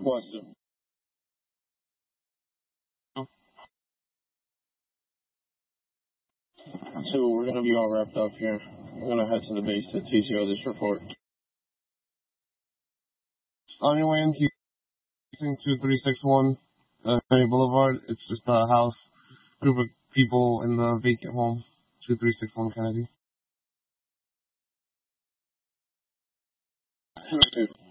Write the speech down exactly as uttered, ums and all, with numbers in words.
Bless you. So we're going to be all wrapped up here. We're going to head to the base to T C O this report. On your way in, two three six one uh, Kennedy Boulevard. It's just a house, group of people in the vacant home, two three six one Kennedy. Okay.